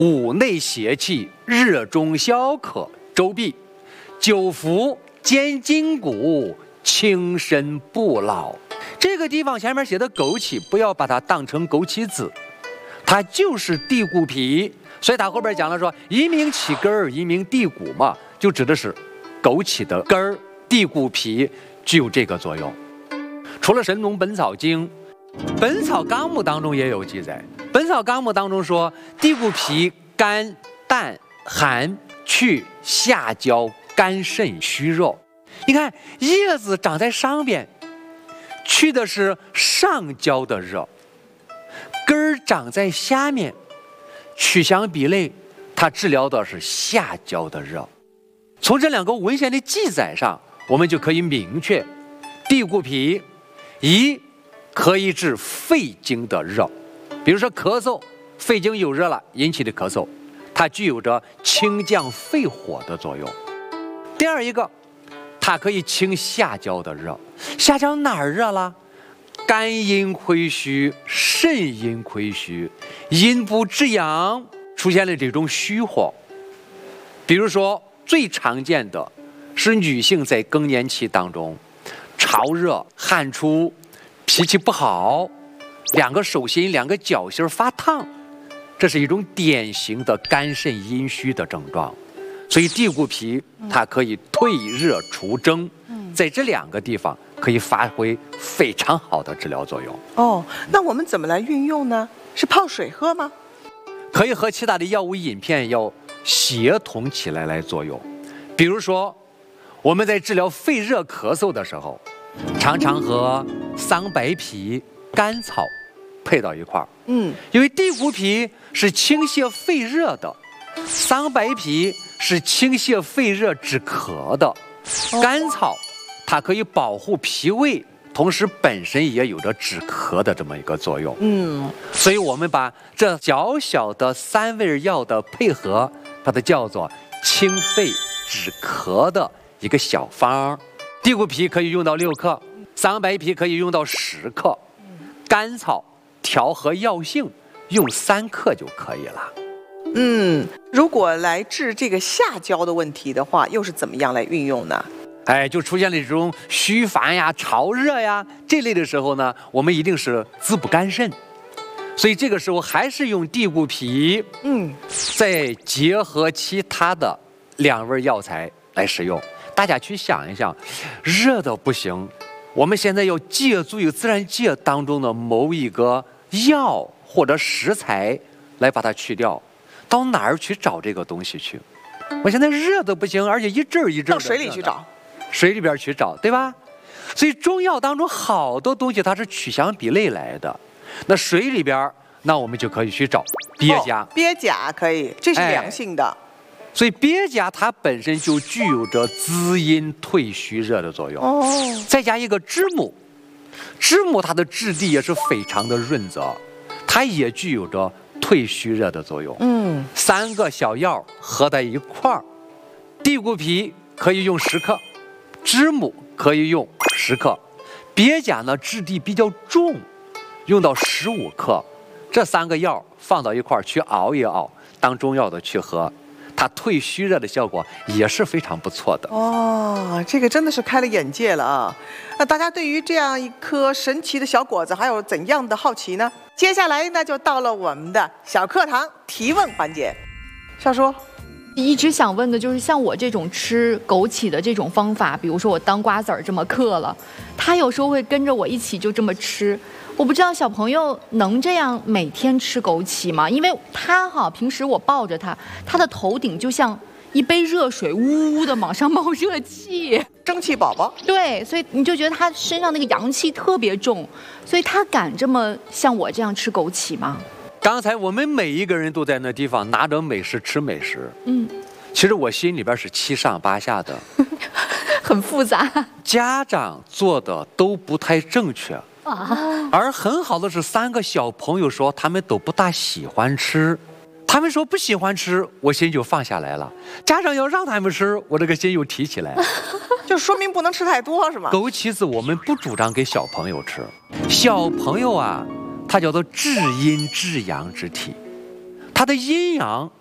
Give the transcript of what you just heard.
五内邪气，热中消渴，周痹，久服坚筋骨，轻身不老。这个地方前面写的枸杞，不要把它当成枸杞子，它就是地骨皮。所以他后边讲了说，一名起根儿，一名地骨嘛，就指的是枸杞的根儿，地骨皮具有这个作用。除了《神农本草经》，《本草纲目》当中也有记载。《本草纲目》当中说，地骨皮甘淡寒去下焦肝肾虚弱。你看叶子长在上边，去的是上焦的热；根儿长在下面，取香比类，它治疗的是下焦的热。从这两个文献的记载上，我们就可以明确，地骨皮一可以治肺经的热，比如说咳嗽，肺经有热了引起的咳嗽，它具有着清降肺火的作用。第二一个，它可以清下焦的热。下焦哪儿热了？肝阴亏虚，肾阴亏虚，阴不至阳，出现了这种虚火。比如说最常见的是女性在更年期当中潮热汗出，脾气不好，两个手心两个脚心发烫，这是一种典型的肝肾阴虚的症状。所以地骨皮它可以退热除蒸，在这两个地方可以发挥非常好的治疗作用。 哦，那我们怎么来运用呢？是泡水喝吗？ 可以和其他的药物饮片要协同起来作用。比如说我们在治疗肺热咳嗽的时候，常常和桑白皮、甘草配到一块儿。因为地骨皮是清泻肺热的，桑白皮是清泻肺热止咳的，甘草它可以保护脾胃，同时本身也有着止咳的这么一个作用。所以我们把这小小的3味药的配合，把它叫做清肺止咳的一个小方。地骨皮可以用到6克，桑白皮可以用到10克，甘草调和药性用3克就可以了。 如果来治这个下焦的问题的话，又是怎么样来运用呢？ 就出现了这种虚烦呀、潮热呀这类的时候呢，我们一定是滋补肝肾，所以这个时候还是用地骨皮，再结合其他的2味药材来使用。大家去想一想，热的不行，我们现在要借助于自然界当中的某一个药或者食材来把它去掉，到哪儿去找这个东西去？我现在热的不行，而且一阵一阵的， 到水里去找， 水里边去找，对吧？所以中药当中好多东西它是取香比类来的，那水里边，那我们就可以去找鳖甲。 鳖甲可以，这是凉性的。 所以鳖甲它本身就具有着滋阴退虚热的作用。再加一个知母，知母它的质地也是非常的润泽，它也具有着退虚热的作用。3个小药合在一块儿，地骨皮可以用10克，知母可以用10克，鳖甲呢质地比较重，用到15克。这3个药放到一块儿去熬一熬，当中药的去喝，它退虚热的效果也是非常不错的。 这个真的是开了眼界了啊！那大家对于这样一颗神奇的小果子还有怎样的好奇呢？接下来呢就到了我们的小课堂提问环节。少说， 一直想问的就是像我这种吃枸杞的这种方法，比如说我当瓜子儿这么嗑了，他有时候会跟着我一起就这么吃。我不知道小朋友能这样每天吃枸杞吗？因为他平时我抱着他，他的头顶就像一杯热水，呜呜的往上冒热气， 蒸汽宝宝。 对，所以你就觉得他身上那个阳气特别重，所以他敢这么像我这样吃枸杞吗？ 刚才我们每一个人都在那地方拿着美食吃美食，其实我心里边是七上八下的， 很复杂。 家长做的都不太正确。而很好的是3个小朋友说他们都不大喜欢吃，他们说不喜欢吃，我心就放下来了。家长要让他们吃，我这个心又提起来， 就说明不能吃太多，是吗？ 枸杞子我们不主张给小朋友吃，小朋友啊，他叫做至阴至阳之体， 它的阴阳